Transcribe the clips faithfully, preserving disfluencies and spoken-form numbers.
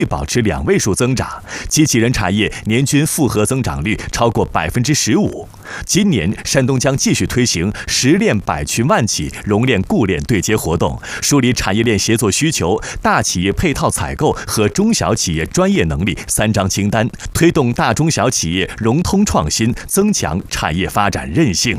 保持两位数增长，机器人产业年均复合增长率超过百分之十五。今年，山东将继续推行十链百群万企熔炼固链对接活动，梳理产业链协作需求、大企业配套采购和中小企业专业能力三张清单，推动大中小企业融通创新，增强产业发展韧性。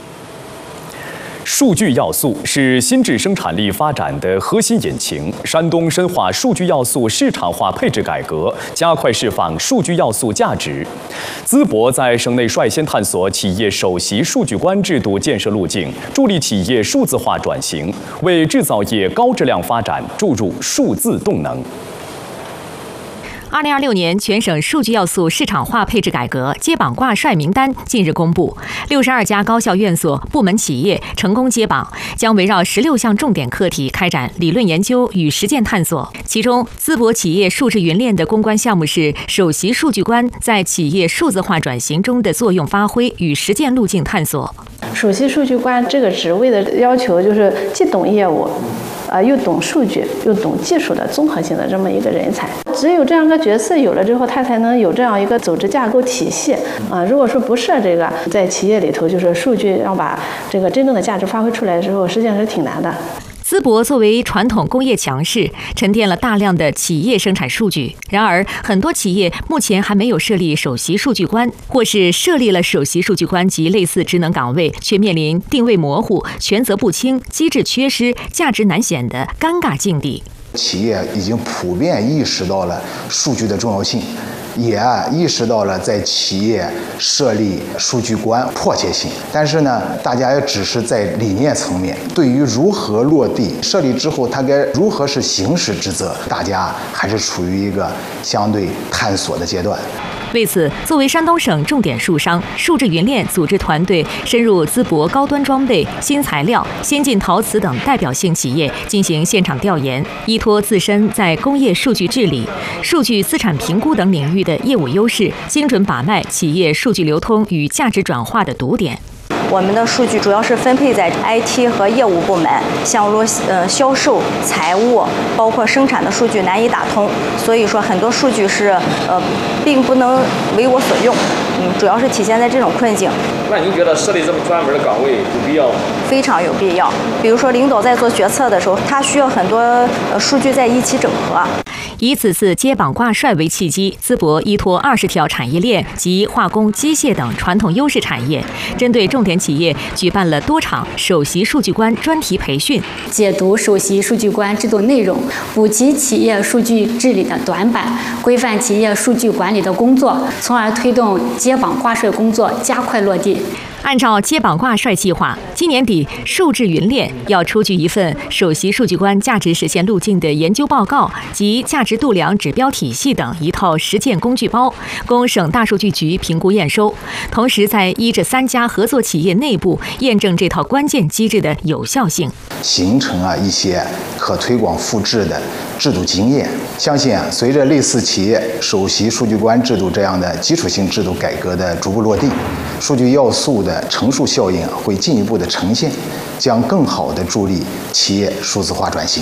数据要素是新质生产力发展的核心引擎。山东深化数据要素市场化配置改革，加快释放数据要素价值。淄博在省内率先探索企业首席数据官制度建设路径，助力企业数字化转型，为制造业高质量发展注入数字动能。 二零二六年全省数据要素市场化配置改革接榜挂帅名单近日公布，六十二家高校院所、部门企业成功接榜，将围绕十六项重点课题开展理论研究与实践探索。其中，淄博企业数字云链的攻关项目是首席数据官在企业数字化转型中的作用发挥与实践路径探索。 首席数据官这个职位的要求就是既懂业务，呃，又懂数据，又懂技术的综合性的这么一个人才。只有这样一个角色有了之后，他才能有这样一个组织架构体系啊、呃。如果说不设这个，在企业里头，就是数据要把这个真正的价值发挥出来的时候，实际上是挺难的。 淄博作为传统工业强市，沉淀了大量的企业生产数据。然而，很多企业目前还没有设立首席数据官，或是设立了首席数据官及类似职能岗位，却面临定位模糊、权责不清、机制缺失、价值难显的尴尬境地。 企业已经普遍意识到了数据的重要性，也意识到了在企业设立数据官迫切性，但是呢，大家也只是在理念层面，对于如何落地设立之后，它该如何是行使职责，大家还是处于一个相对探索的阶段。 为此，作为山东省重点数商，数字云链组织团队深入淄博高端装备、新材料、先进陶瓷等代表性企业进行现场调研，依托自身在工业数据治理、数据资产评估等领域的业务优势，精准把脉企业数据流通与价值转化的堵点。 我们的数据主要是分配在 I T 和业务部门，像如呃销售、财务，包括生产的数据难以打通，所以说很多数据是呃并不能为我所用，嗯，主要是体现在这种困境。 那您觉得设立这么专门的岗位有必要吗？ 非常有必要。比如说领导在做决策的时候，他需要很多呃数据在一起整合。 以此次接榜挂帅为契机，淄博依托二十条产业链及化工、机械等传统优势产业，针对重点企业举办了多场首席数据官专题培训， 解读首席数据官制度内容，补齐企业数据治理的短板，规范企业数据管理的工作，从而推动接榜挂帅工作加快落地。 按照接榜挂帅计划，今年底数字云链要出具一份首席数据官价值实现路径的研究报告及价值度量指标体系等一套实践工具包，供省大数据局评估验收。同时，在依着三家合作企业内部验证这套关键机制的有效性， 形成啊一些可推广复制的制度经验。相信啊，随着类似企业首席数据官制度这样的基础性制度改革的逐步落地，数据要素的乘数效应会进一步的呈现，将更好的助力企业数字化转型。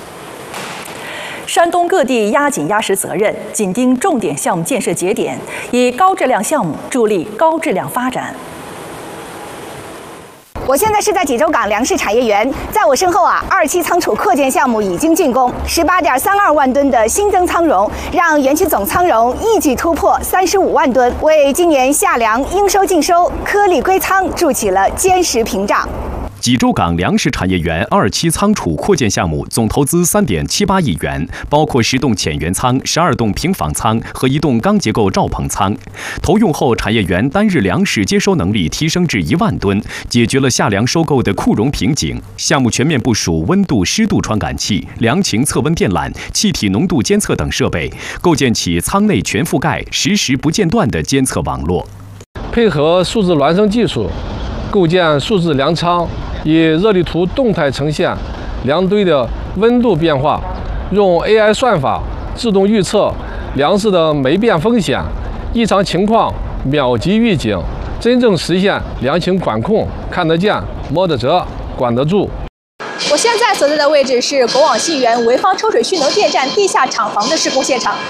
山东各地压紧压实责任，紧盯重点项目建设节点，以高质量项目助力高质量发展。 我现在是在济州港粮食产业园，在我身后啊，二期仓储扩建项目已经竣工，十八点三二万吨的新增仓容，让园区总仓容一举突破三十五万吨，为今年夏粮应收尽收、颗粒归仓筑起了坚实屏障。 济州港粮食产业园二期仓储扩建项目总投资三点七八亿元，包括十栋浅园仓、十二栋平房仓和一栋钢结构罩棚仓。投用后，产业园单日粮食接收能力提升至一万吨，解决了夏粮收购的库容瓶颈。项目全面部署温度、湿度传感器、粮情测温电缆、气体浓度监测等设备，构建起仓内全覆盖、实时不间断的监测网络。 配合数字孪生技术，构建数字粮仓。以热力图动态呈现粮堆的温度变化，用 A I 算法自动预测粮食的霉变风险，异常情况秒级预警，真正实现粮情管控，看得见、摸得着、管得住。 我现在在所在的位置是国网戏园潍坊抽水蓄能电站地下厂房的施工现场。